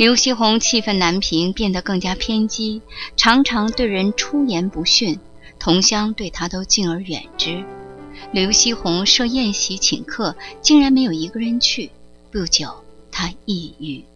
刘锡鸿气愤难平，变得更加偏激，常常对人出言不逊，同乡对他都敬而远之。刘锡鸿设宴席请客，竟然没有一个人去。不久，他抑郁。